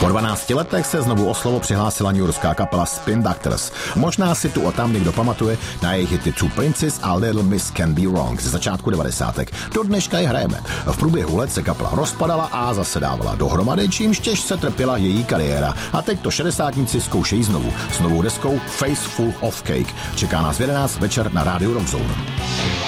Po 12 letech se znovu o slovo přihlásila newyorská kapela Spin Doctors. Možná si tu a tam někdo pamatuje na jejich hity Two Princes a Little Miss Can Be Wrong ze začátku 90. Do dneška je hrajeme. V průběhu let se kapela rozpadala a zase dávala dohromady, čímž těžce trpěla její kariéra. A teď to šedesátníci zkoušejí znovu. S novou deskou Face Full of Cake. Čeká nás v 11 večer na rádiu Rock Zone.